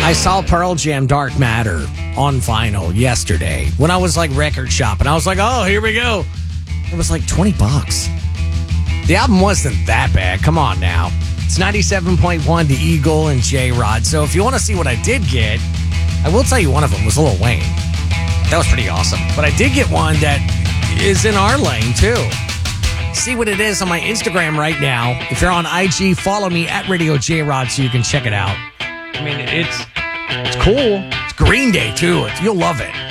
I saw Pearl Jam Dark Matter on vinyl yesterday when I was like record shopping. I was like, oh, here we go. It was like $20. The album wasn't that bad. Come on now. It's 97.1 to Eagle and J-Rod. So if you want to see what I did get, I will tell you one of them was Lil Wayne. That was pretty awesome. But I did get one that is in our lane too. See what it is on my Instagram right now. If you're on IG, follow me at Radio J-Rod so you can check it out. I mean, it's cool. It's Green Day too. You'll love it.